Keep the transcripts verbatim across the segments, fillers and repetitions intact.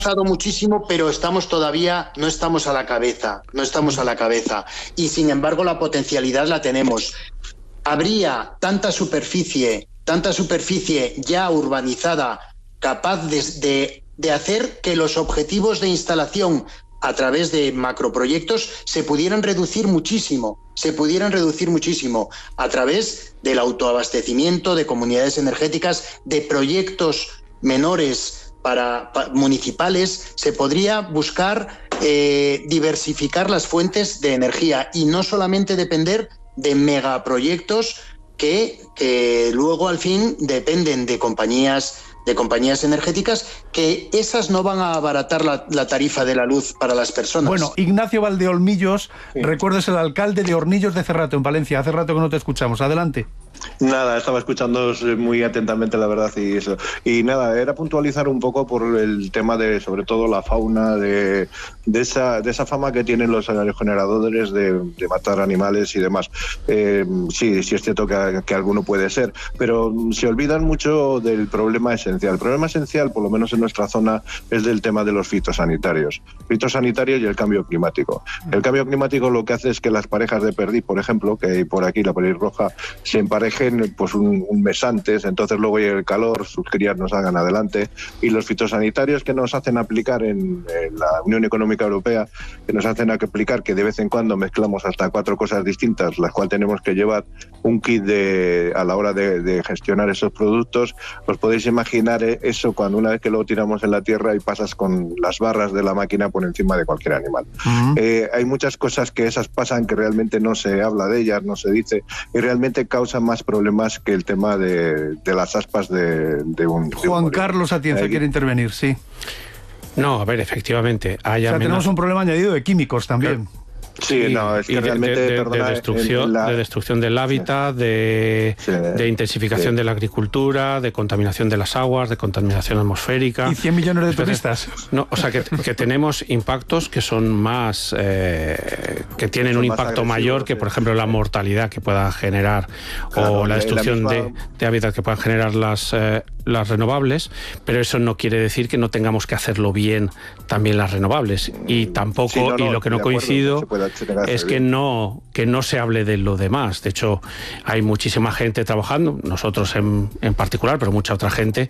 avanzado muchísimo, pero estamos todavía, no estamos a la cabeza, no estamos a la cabeza. Y sin embargo la potencialidad la tenemos. Habría tanta superficie, tanta superficie ya urbanizada capaz de, de, de hacer que los objetivos de instalación a través de macroproyectos se pudieran reducir muchísimo, se pudieran reducir muchísimo a través del autoabastecimiento de comunidades energéticas, de proyectos menores para, para municipales. Se podría buscar eh, diversificar las fuentes de energía y no solamente depender de megaproyectos que, que luego al fin dependen de compañías de compañías energéticas, que esas no van a abaratar la, la tarifa de la luz para las personas. Bueno, Ignacio Valdeolmillos, sí. Recuerdo, es el alcalde de Hornillos de Cerrato, en Palencia. Hace rato que no te escuchamos. Adelante. Nada, estaba escuchando muy atentamente, la verdad, y eso. Y nada, era puntualizar un poco por el tema de, sobre todo, la fauna, de, de esa de esa fama que tienen los aerogeneradores de, de matar animales y demás. Eh, sí, sí es cierto que, que alguno puede ser, pero se olvidan mucho del problema esencial. El problema esencial, por lo menos en nuestra zona, es del tema de los fitosanitarios. Fitosanitarios y el cambio climático. El cambio climático lo que hace es que las parejas de perdiz, por ejemplo, que hay por aquí, la pelirroja, se emparejan pues un, un mes antes, entonces luego llega el calor, sus crías nos hagan adelante, y los fitosanitarios que nos hacen aplicar en, en la Unión Económica Europea, que nos hacen aplicar que de vez en cuando mezclamos hasta cuatro cosas distintas, las cuales tenemos que llevar un kit de, a la hora de, de gestionar esos productos. Os podéis imaginar eso cuando una vez que lo tiramos en la tierra y pasas con las barras de la máquina por encima de cualquier animal. Uh-huh. Eh, hay muchas cosas que esas pasan que realmente no se habla de ellas, no se dice, y realmente causan más problemas que el tema de, de las aspas de, de un... Juan de un Carlos Atienza eh, quiere intervenir, sí. No, a ver, efectivamente... Hay o sea, tenemos un problema añadido de químicos también. Claro. Sí, y, no, es que realmente... De, de, perdona, de, destrucción, la... de destrucción del hábitat, de, sí, de intensificación sí. de la agricultura, de contaminación de las aguas, de contaminación atmosférica... Y cien millones de turistas. No, o sea, que, que tenemos impactos que son más... Eh, que tienen son un impacto mayor que, sí. por ejemplo, la mortalidad que pueda generar claro, o la destrucción la misma... de, de hábitat que puedan generar las... Eh, las renovables, pero eso no quiere decir que no tengamos que hacerlo bien también las renovables, y tampoco, sí, no, no, y lo que no coincido acuerdo, no puede, es que no, que no se hable de lo demás. De hecho, hay muchísima gente trabajando, nosotros en, en particular, pero mucha otra gente,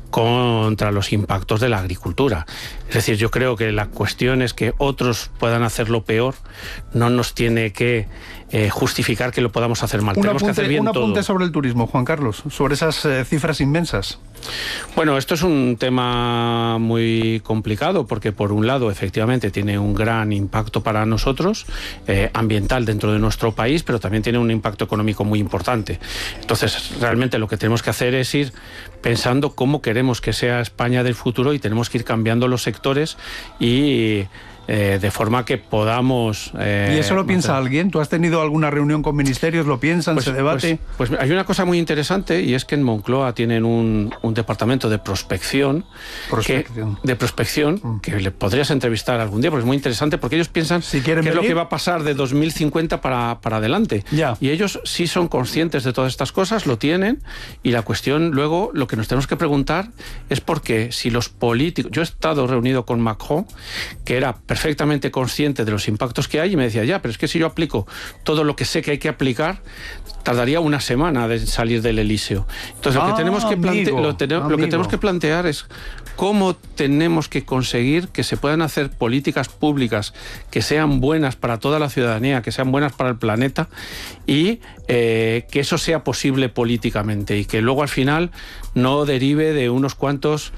contra los impactos de la agricultura. Es decir, yo creo que la cuestión es que otros puedan hacerlo peor, no nos tiene que eh, justificar que lo podamos hacer mal. Un Tenemos apunte, que hacer bien un apunte todo. sobre el turismo, Juan Carlos, sobre esas eh, cifras inmensas. Bueno, esto es un tema muy complicado porque, por un lado, efectivamente tiene un gran impacto para nosotros, eh, ambiental dentro de nuestro país, pero también tiene un impacto económico muy importante. Entonces, realmente lo que tenemos que hacer es ir pensando cómo queremos que sea España del futuro, y tenemos que ir cambiando los sectores y... Eh, de forma que podamos... Eh, ¿Y eso lo piensa mantener... alguien? ¿Tú has tenido alguna reunión con ministerios? ¿Lo piensan? Pues, ¿Se debate? Pues, pues hay una cosa muy interesante, y es que en Moncloa tienen un, un departamento de prospección, prospección. Que, de prospección mm. que le podrías entrevistar algún día, porque es muy interesante, porque ellos piensan si qué venir? es lo que va a pasar de dos mil cincuenta para, para adelante. Ya. Y ellos sí son conscientes de todas estas cosas, lo tienen, y la cuestión luego, lo que nos tenemos que preguntar es por qué, si los políticos... Yo he estado reunido con Macron, que era perfectamente consciente de los impactos que hay, y me decía, ya, pero es que si yo aplico todo lo que sé que hay que aplicar, tardaría una semana de salir del Elíseo. Entonces, ah, lo que tenemos que plante- amigo, lo, te- lo que tenemos que plantear es cómo tenemos que conseguir que se puedan hacer políticas públicas que sean buenas para toda la ciudadanía, que sean buenas para el planeta, y eh, que eso sea posible políticamente, y que luego al final no derive de unos cuantos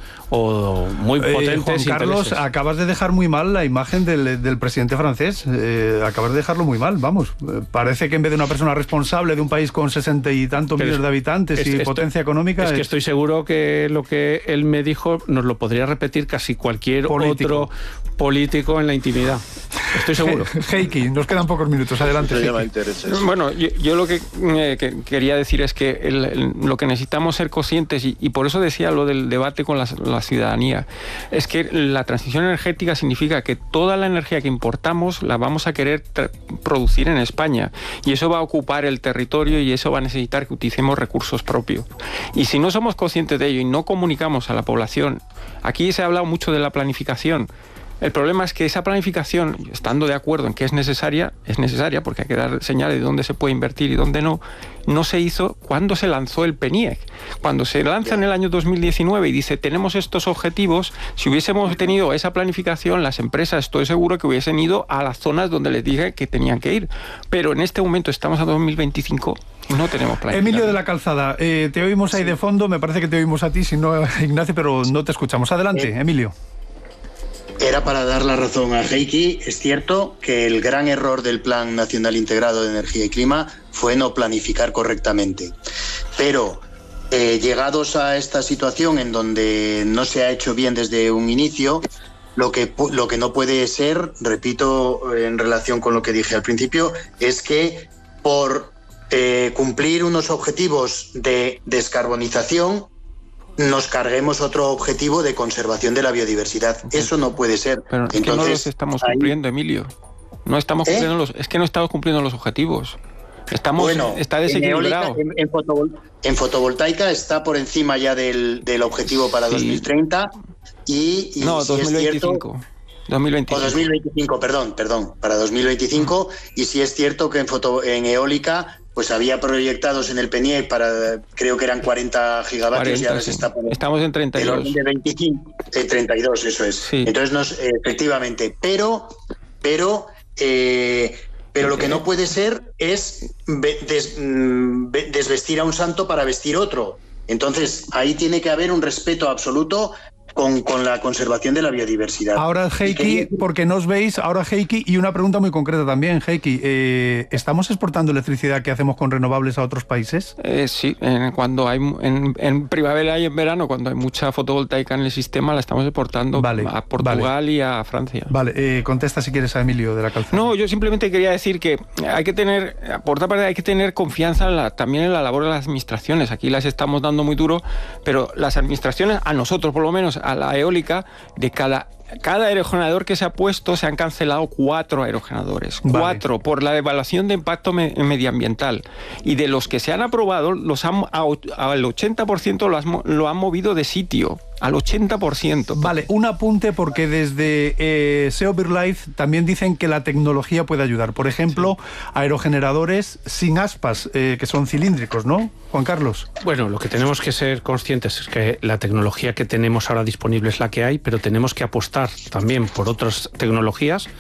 o muy potentes eh, Juan Carlos, intereses. Acabas de dejar muy mal la imagen del, del presidente francés. Eh, acabas de dejarlo muy mal, vamos. Eh, parece que en vez de una persona responsable de un país con sesenta y tantos Pero millones de habitantes es, y esto, potencia económica... Es es... que estoy seguro que lo que él me dijo nos lo podría repetir casi cualquier político. otro político en la intimidad. Estoy seguro. Heikki, nos quedan pocos minutos. Adelante. Bueno, yo, yo lo que, eh, que quería decir es que el, el, lo que necesitamos ser conscientes, y, y por eso decía lo del debate con la, la ciudadanía, es que la transición energética significa que toda la energía que importamos la vamos a querer producir en España, y eso va a ocupar el territorio y eso va a necesitar que utilicemos recursos propios. Y si no somos conscientes de ello y no comunicamos a la población, aquí se ha hablado mucho de la planificación. El problema es que esa planificación, estando de acuerdo en que es necesaria, es necesaria porque hay que dar señales de dónde se puede invertir y dónde no, no se hizo cuando se lanzó el PENIEC. Cuando se lanza en el año dos mil diecinueve y dice, tenemos estos objetivos, si hubiésemos tenido esa planificación, las empresas, estoy seguro que hubiesen ido a las zonas donde les dije que tenían que ir. Pero en este momento estamos a dos mil veinticinco, no tenemos planificación. Emilio de la Calzada, eh, te oímos ahí de fondo, me parece que te oímos a ti, si no a Ignacio, pero no te escuchamos. Adelante, eh. Emilio. Era para dar la razón a Heikki. Es cierto que el gran error del Plan Nacional Integrado de Energía y Clima fue no planificar correctamente. Pero eh, llegados a esta situación en donde no se ha hecho bien desde un inicio, lo que, lo que no puede ser, repito en relación con lo que dije al principio, es que por eh, cumplir unos objetivos de descarbonización nos carguemos otro objetivo de conservación de la biodiversidad. Eso no puede ser. Pero es Entonces, que no los estamos cumpliendo, ahí... Emilio. No estamos ¿Eh? cumpliendo los, es que no estamos cumpliendo los objetivos. Estamos, bueno, está desequilibrado. En, en, fotovol, en fotovoltaica está por encima ya del, del objetivo para sí. dos mil treinta y, y no, si dos mil veinticinco. Es cierto, dos mil veinticinco. O dos mil veinticinco, perdón, perdón, para dos mil veinticinco. Mm. Y si es cierto que en, foto, en eólica pues había proyectados en el PENIEC para, creo que eran cuarenta gigavatios, cuarenta, y ahora sí. se está por Estamos en treinta y dos. De veinticinco, eh, treinta y dos, eso es. Sí. Entonces, nos, eh, efectivamente, pero, pero, eh, pero lo que no puede ser es des, desvestir a un santo para vestir otro. Entonces, ahí tiene que haber un respeto absoluto Con, con la conservación de la biodiversidad. Ahora, Heikki, que... porque nos veis, ahora Heikki, y una pregunta muy concreta también, Heikki, eh, ¿estamos exportando electricidad que hacemos con renovables a otros países? Eh, sí, en, cuando hay en, en primavera y en verano, cuando hay mucha fotovoltaica en el sistema, la estamos exportando vale, a Portugal vale. y a Francia. Vale, eh, contesta si quieres a Emilio de la Calzada. No, yo simplemente quería decir que hay que tener, por otra parte, hay que tener confianza en la, también en la labor de las administraciones. Aquí las estamos dando muy duro, pero las administraciones, a nosotros por lo menos, a la eólica, de cada cada aerogenerador que se ha puesto se han cancelado cuatro aerogeneradores, vale. cuatro por la evaluación de impacto me medioambiental, y de los que se han aprobado los han, al ochenta por ciento lo, has, lo han movido de sitio, al ochenta por ciento. Vale, un apunte porque desde eh, S E O BirdLife también dicen que la tecnología puede ayudar, por ejemplo, sí. aerogeneradores sin aspas, eh, que son cilíndricos, ¿no, Juan Carlos? Bueno, lo que tenemos que ser conscientes es que la tecnología que tenemos ahora disponible es la que hay, pero tenemos que apostar también por otras tecnologías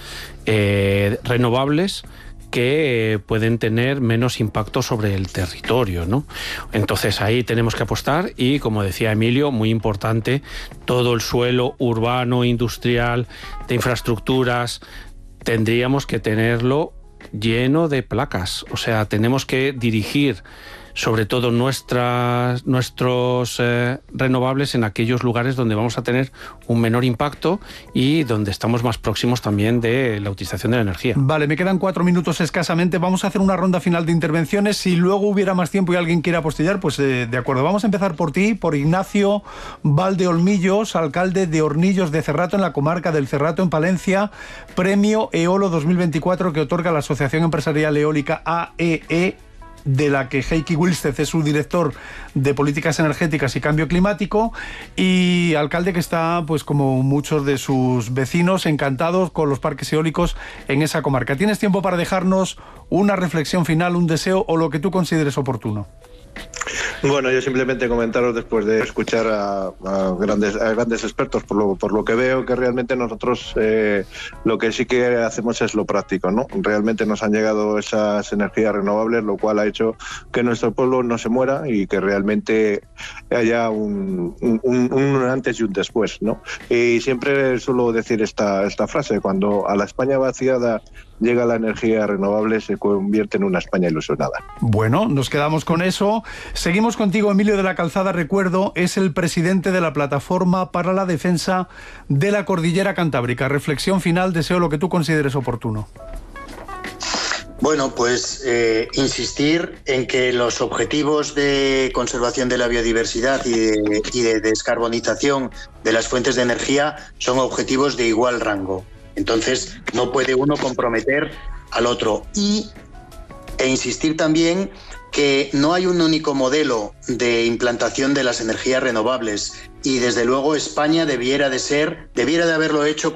eh, renovables que eh, pueden tener menos impacto sobre el territorio, ¿no? Entonces ahí tenemos que apostar y, como decía Emilio, muy importante, todo el suelo urbano, industrial, de infraestructuras, tendríamos que tenerlo lleno de placas. O sea, tenemos que dirigir sobre todo nuestras, nuestros eh, renovables en aquellos lugares donde vamos a tener un menor impacto y donde estamos más próximos también de la utilización de la energía. Vale, me quedan cuatro minutos escasamente. Vamos a hacer una ronda final de intervenciones. Si luego hubiera más tiempo y alguien quiere apostillar, pues eh, de acuerdo. Vamos a empezar por ti, por Ignacio Valdeolmillos, alcalde de Hornillos de Cerrato, en la comarca del Cerrato, en Palencia. Premio Eolo dos mil veinticuatro que otorga la Asociación Empresarial Eólica A E E, de la que Heikki Willstedt es su director de Políticas Energéticas y Cambio Climático, y alcalde que está, pues como muchos de sus vecinos, encantados con los parques eólicos en esa comarca. ¿Tienes tiempo para dejarnos una reflexión final, un deseo o lo que tú consideres oportuno? Bueno, yo simplemente comentaros, después de escuchar a, a, grandes, a grandes expertos, por lo, por lo que veo que realmente nosotros eh, lo que sí que hacemos es lo práctico, ¿no? Realmente nos han llegado esas energías renovables, lo cual ha hecho que nuestro pueblo no se muera y que realmente haya un, un, un antes y un después, ¿no? Y siempre suelo decir esta, esta frase: cuando a la España vaciada llega la energía renovable, se convierte en una España ilusionada. Bueno, nos quedamos con eso. Seguimos Seguimos contigo, Emilio de la Calzada. Recuerdo, es el presidente de la Plataforma para la Defensa de la Cordillera Cantábrica. Reflexión final, deseo lo que tú consideres oportuno. Bueno, pues eh, insistir en que los objetivos de conservación de la biodiversidad y de, y de descarbonización de las fuentes de energía son objetivos de igual rango. Entonces, no puede uno comprometer al otro. Y, e insistir también que no hay un único modelo de implantación de las energías renovables y, desde luego, España debiera de ser, debiera de haberlo hecho